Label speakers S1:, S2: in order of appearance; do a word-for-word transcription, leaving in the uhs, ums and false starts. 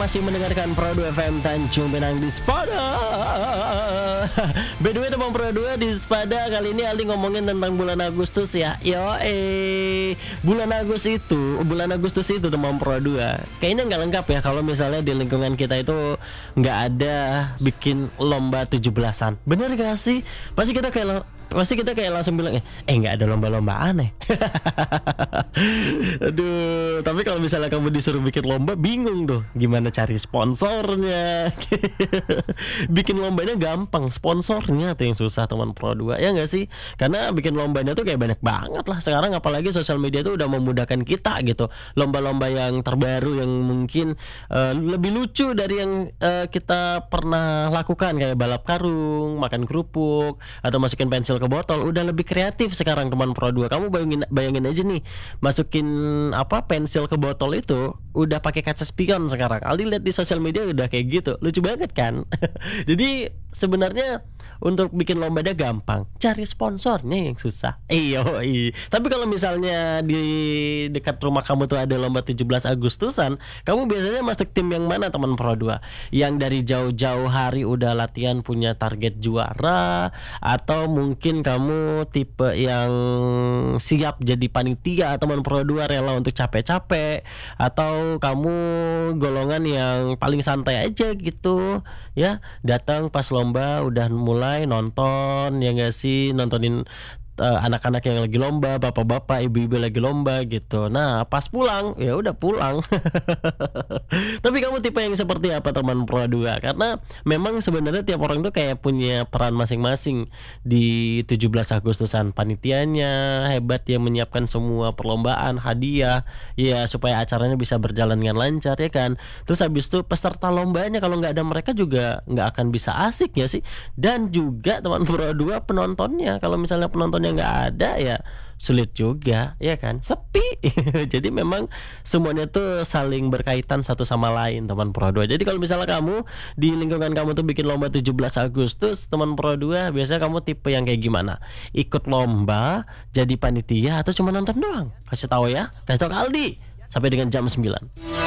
S1: masih mendengarkan Pro dua F M Tanjung Pinang di Sepada. By the way teman Pro dua di Sepada, kali ini Aldi ngomongin tentang bulan Agustus ya. Yo eh bulan Agustus itu, bulan Agustus itu teman Pro dua kayaknya nggak lengkap ya kalau misalnya di lingkungan kita itu nggak ada bikin lomba tujuh belasan. Bener gak sih? Pasti kita kayak Pasti kita kayak langsung bilang eh nggak ada lomba-lombaan ya. Aduh, tapi kalau misalnya kamu disuruh bikin lomba, bingung tuh gimana cari sponsornya. Bikin lombanya gampang, sponsornya tuh yang susah teman Pro dua, ya nggak sih? Karena bikin lombanya tuh kayak banyak banget lah sekarang, apalagi sosial media tuh udah memudahkan kita gitu. Lomba-lomba yang terbaru yang mungkin uh, lebih lucu dari yang uh, kita pernah lakukan, kayak balap karung, makan kerupuk, atau masukin pensil ke botol. Udah lebih kreatif sekarang teman Pro dua. Kamu bayangin bayangin aja nih, masukin apa pensil ke botol itu udah pakai kaca spion sekarang. Aldi lihat di sosial media udah kayak gitu. Lucu banget kan? Jadi sebenarnya untuk bikin lombanya gampang, cari sponsornya yang susah. Iyo, iya. Tapi kalau misalnya di dekat rumah kamu tuh ada lomba tujuh belas Agustusan, kamu biasanya masuk tim yang mana teman Pro dua? Yang dari jauh-jauh hari udah latihan punya target juara, atau mungkin kamu tipe yang siap jadi panitia teman Pro dua, rela untuk capek-capek, atau kamu golongan yang paling santai aja gitu ya, datang pas lomba udah mulai nonton, ya nggak sih, nontonin Uh, anak-anak yang lagi lomba, bapak-bapak, ibu-ibu lagi lomba gitu. Nah, pas pulang, ya udah pulang. Tapi kamu tipe yang seperti apa teman Pro dua? Karena memang sebenarnya tiap orang tuh kayak punya peran masing-masing di tujuh belas Agustusan. Panitianya hebat yang menyiapkan semua perlombaan, hadiah, ya supaya acaranya bisa berjalan dengan lancar ya kan. Terus habis itu peserta lombanya kalau nggak ada mereka juga nggak akan bisa asik ya sih. Dan juga teman Pro dua penontonnya, kalau misalnya penonton yang nggak ada ya sulit juga ya kan, sepi. Jadi memang semuanya tuh saling berkaitan satu sama lain teman Pro dua. Jadi kalau misalnya kamu di lingkungan kamu tuh bikin lomba tujuh belas Agustus teman Pro dua, biasanya kamu tipe yang kayak gimana? Ikut lomba, jadi panitia, atau cuma nonton doang? Kasih tahu ya, kasih tahu ke Aldi. Sampai dengan jam sembilan.